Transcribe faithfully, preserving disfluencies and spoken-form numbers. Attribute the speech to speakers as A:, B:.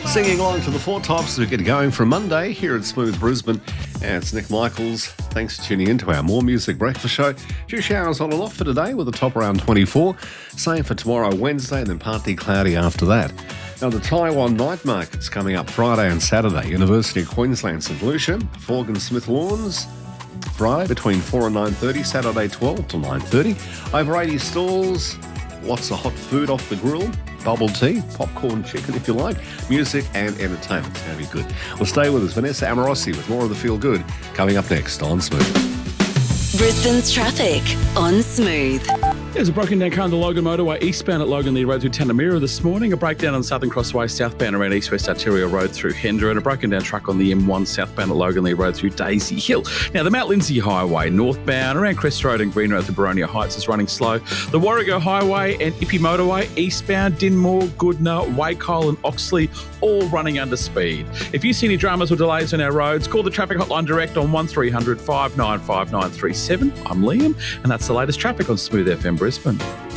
A: Singing along to the Four Tops as we get going for Monday here at Smooth Brisbane. And it's Nick Michaels. Thanks for tuning in to our More Music Breakfast Show. Few showers on and off for today with a top around twenty-four. Same for tomorrow, Wednesday, and then partly cloudy after that. Now, the Taiwan night market's coming up Friday and Saturday. University of Queensland, St Lucia, Forgan Smith Lawns, Friday between four and nine thirty, Saturday twelve till nine thirty. Over eighty stalls, lots of hot food off the grill, bubble tea, popcorn chicken if you like, music and entertainment. It's going to be good. Well, stay with us. Vanessa Amorossi with more of the Feel Good coming up next on Smooth.
B: Brisbane's traffic on Smooth.
C: There's a broken down car on the Logan Motorway eastbound at Logan Lee Road through Tanamira this morning, a breakdown on Southern Crossway southbound around East West Arterial Road through Hendra, and a broken down truck on the M one southbound at Logan Lee Road through Daisy Hill. Now, the Mount Lindsay Highway northbound around Crest Road and Green Road through Baronia Heights is running slow. The Warrego Highway and Ippy Motorway eastbound, Dinmore, Goodna, Wacol and Oxley all running under speed. If you see any dramas or delays on our roads, call the traffic hotline direct on one three hundred, five nine five nine three seven. I'm Liam, and that's the latest traffic on Smooth F M Brisbane.